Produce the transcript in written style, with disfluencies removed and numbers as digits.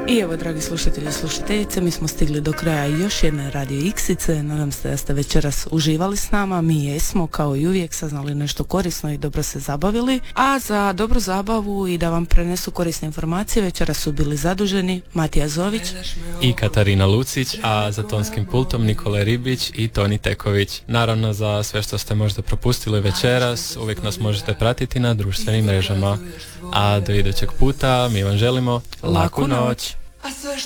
I evo, dragi slušatelji i slušateljice, mi smo stigli do kraja još jedne Radio Iksice. Nadam se da ste večeras uživali s nama. Mi jesmo, kao i uvijek, saznali nešto korisno i dobro se zabavili. A za dobru zabavu i da vam prenesu korisne informacije večeras su bili zaduženi Matija Zović i Katarina Lucić, a za tonskim pultom Nikola Ribić i Toni Teković. Naravno, za sve što ste možda propustili večeras, uvijek nas možete pratiti na društvenim mrežama. A do idućeg puta mi vam želimo laku noć. A sve